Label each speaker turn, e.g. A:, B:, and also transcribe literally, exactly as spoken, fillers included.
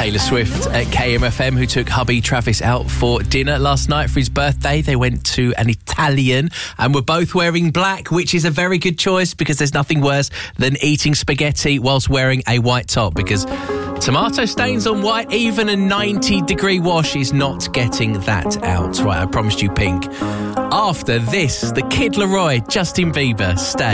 A: Taylor Swift at K M F M, who took hubby Travis out for dinner last night for his birthday. They went to an Italian and were both wearing black, which is a very good choice because there's nothing worse than eating spaghetti whilst wearing a white top, because tomato stains on white, even a ninety degree wash is not getting that out. Right, I promised you pink. After this, the Kid Laroi, Justin Bieber, stay.